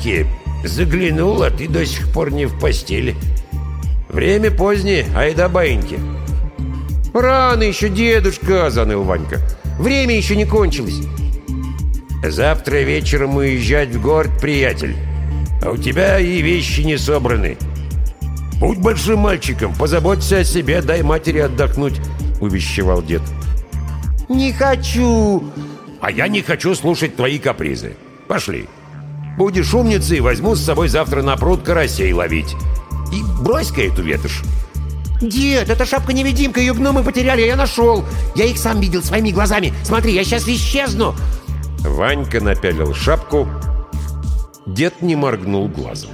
Ваньке заглянул, а ты до сих пор не в постели. Время позднее, айда баиньки». «Рано еще, дедушка!» — заныл Ванька. «Время еще не кончилось». «Завтра вечером уезжать в город, приятель. А у тебя и вещи не собраны. Будь большим мальчиком, позаботься о себе, дай матери отдохнуть», — увещевал дед. «Не хочу!» «А я не хочу слушать твои капризы. Пошли. Будешь умницей, возьму с собой завтра на пруд карасей ловить. И брось-ка эту ветошь». «Дед, это шапка-невидимка, ее гномы потеряли, я нашел. Я их сам видел своими глазами. Смотри, я сейчас исчезну». Ванька напялил шапку. Дед не моргнул глазом.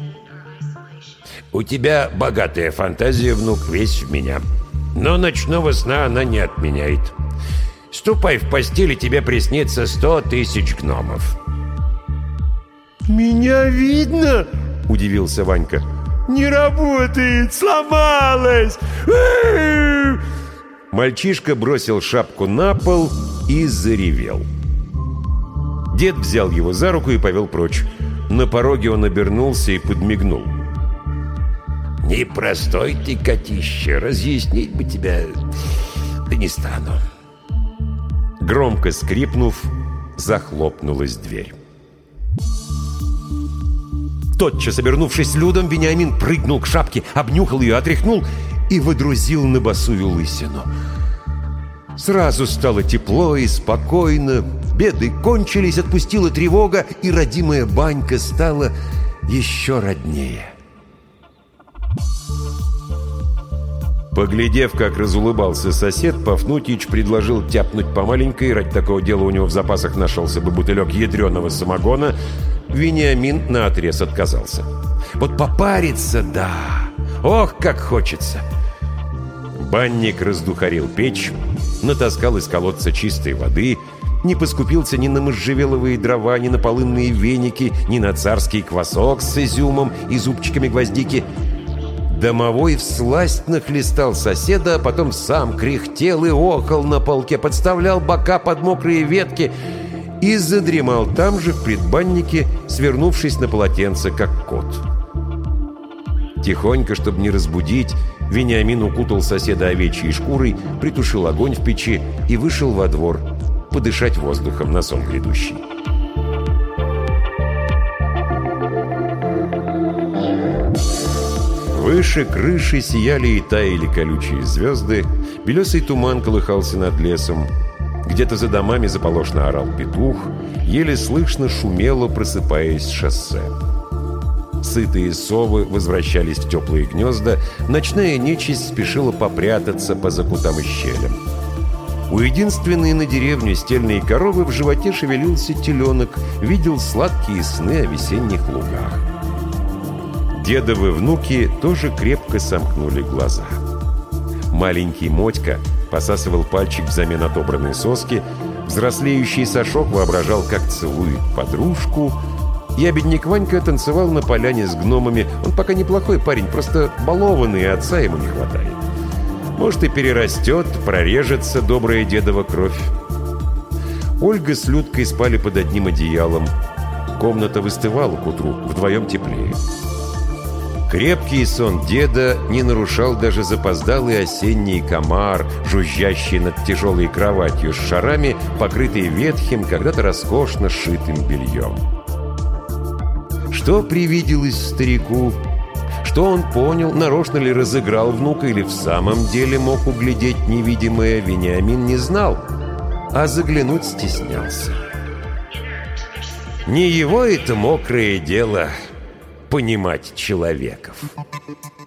«У тебя богатая фантазия, внук, весь в меня. Но ночного сна она не отменяет. Ступай в постель, и тебе приснится 100 000 гномов». «Меня видно?» — удивился Ванька. «Не работает, сломалась!» Мальчишка бросил шапку на пол и заревел. Дед взял его за руку и повел прочь. На пороге он обернулся и подмигнул. «Непростой ты, котище, разъяснить бы тебя, да не стану». Громко скрипнув, захлопнулась дверь. Тотчас, обернувшись Людом, Вениамин прыгнул к шапке, обнюхал ее, отряхнул и водрузил на босую лысину. Сразу стало тепло и спокойно, беды кончились, отпустила тревога, и родимая банька стала еще роднее. Поглядев, как разулыбался сосед, Пафнутьич предложил тяпнуть по маленькой, ради такого дела у него в запасах нашелся бы бутылек ядреного самогона. Вениамин наотрез отказался. «Вот попариться, да! Ох, как хочется!» Банник раздухарил печь, натаскал из колодца чистой воды, не поскупился ни на можжевеловые дрова, ни на полынные веники, ни на царский квасок с изюмом и зубчиками гвоздики. Домовой всласть нахлестал соседа, а потом сам кряхтел и охал на полке, подставлял бока под мокрые ветки и задремал там же, в предбаннике, свернувшись на полотенце, как кот. Тихонько, чтобы не разбудить, Вениамин укутал соседа овечьей шкурой, притушил огонь в печи и вышел во двор подышать воздухом на сон грядущий. Выше крыши сияли и таяли колючие звезды, белесый туман колыхался над лесом. Где-то за домами заполошно орал петух, еле слышно шумело, просыпаясь шоссе. Сытые совы возвращались в теплые гнезда, ночная нечисть спешила попрятаться по закутам и щелям. У единственной на деревню стельной коровы в животе шевелился теленок, видел сладкие сны о весенних лугах. Дедовы внуки тоже крепко сомкнули глаза. Маленький Мотька посасывал пальчик взамен отобранной соски, взрослеющий Сашок воображал, как целует подружку, ябедник Ванька танцевал на поляне с гномами. Он пока неплохой парень, просто балованный, и отца ему не хватает. Может, и перерастет, прорежется добрая дедова кровь. Ольга с Людкой спали под одним одеялом. Комната выстывала к утру, вдвоем теплее. Крепкий сон деда не нарушал даже запоздалый осенний комар, жужжащий над тяжелой кроватью с шарами, покрытой ветхим, когда-то роскошно сшитым бельем. Что привиделось старику? Что он понял, нарочно ли разыграл внука или в самом деле мог углядеть невидимое, Вениамин не знал, а заглянуть стеснялся. Не его это мокрое дело — понимать человеков.